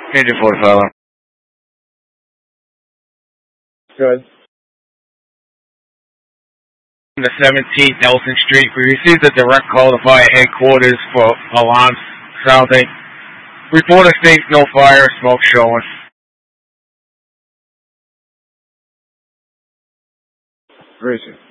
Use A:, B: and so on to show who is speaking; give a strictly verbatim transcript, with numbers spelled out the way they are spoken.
A: Engine forty-five.
B: Good.
A: The seventeenth Nelson Street. We received a direct call to fire headquarters for alarms sounding. Reporter states no fire or smoke showing.
B: Great.